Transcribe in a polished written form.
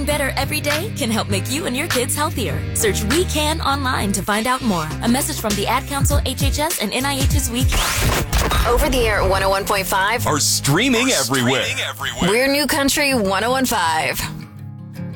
Eating better every day can help make you and your kids healthier. Search We Can online to find out more. A message from the Ad Council, HHS, and NIH's We Can. Over the air at 101.5. Are streaming everywhere. We're New Country 101.5.